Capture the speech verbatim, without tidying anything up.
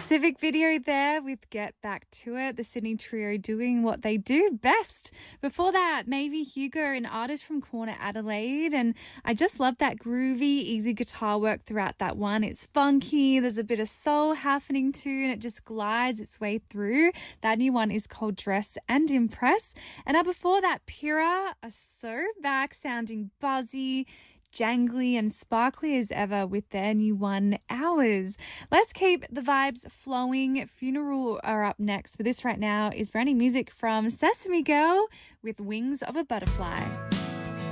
Civic video there with Get Back to It, the Sydney trio doing what they do best. Before that, maybe Hugo, an artist from Corner Adelaide, and I just love that groovy, easy guitar work throughout that one. It's funky, there's a bit of soul happening too, and it just glides its way through. That new one is called Dress and Impress. And now before that, Pyrrha are so back, sounding buzzy, jangly and sparkly as ever with their new one, Hours. Let's keep the vibes flowing. Funeral are up next, but this right now is brand new music from Sesame Girl with Wings of a Butterfly.